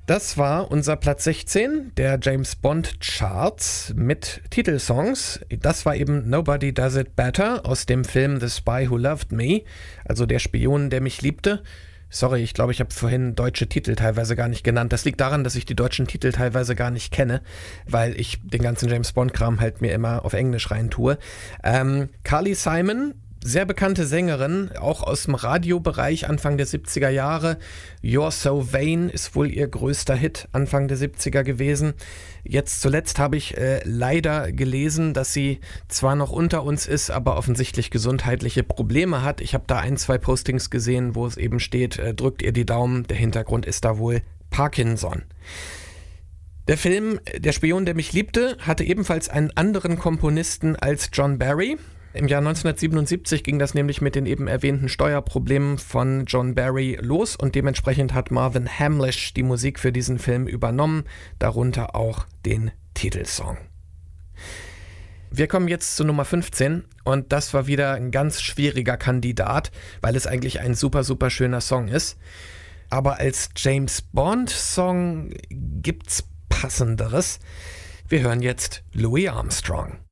Das war unser Platz 16 der James Bond Charts mit Titelsongs. Das war eben Nobody Does It Better aus dem Film The Spy Who Loved Me, also der Spion, der mich liebte. Sorry, ich glaube, ich habe vorhin deutsche Titel teilweise gar nicht genannt. Das liegt daran, dass ich die deutschen Titel teilweise gar nicht kenne, weil ich den ganzen James Bond-Kram halt mir immer auf Englisch rein tue. Carly Simon, sehr bekannte Sängerin, auch aus dem Radiobereich Anfang der 70er Jahre. You're So Vain ist wohl ihr größter Hit Anfang der 70er gewesen. Jetzt zuletzt habe ich leider gelesen, dass sie zwar noch unter uns ist, aber offensichtlich gesundheitliche Probleme hat. Ich habe da 1-2 Postings gesehen, wo es eben steht, drückt ihr die Daumen. Der Hintergrund ist da wohl Parkinson. Der Film Der Spion, der mich liebte, hatte ebenfalls einen anderen Komponisten als John Barry. Im Jahr 1977 ging das nämlich mit den eben erwähnten Steuerproblemen von John Barry los und dementsprechend hat Marvin Hamlisch die Musik für diesen Film übernommen, darunter auch den Titelsong. Wir kommen jetzt zu Nummer 15 und das war wieder ein ganz schwieriger Kandidat, weil es eigentlich ein super, super schöner Song ist. Aber als James Bond Song gibt's Passenderes. Wir hören jetzt Louis Armstrong.